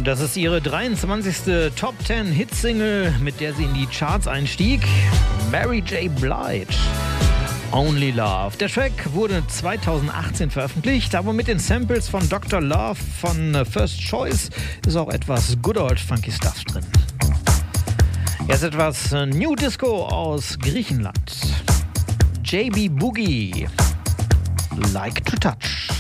Das ist ihre 23. Top 10 Hitsingle, mit der sie in die Charts einstieg. Mary J. Blige. Only Love. Der Track wurde 2018 veröffentlicht, aber mit den Samples von Dr. Love von First Choice ist auch etwas Good Old Funky Stuff drin. Jetzt etwas New Disco aus Griechenland. JB Boogie. Like to Touch.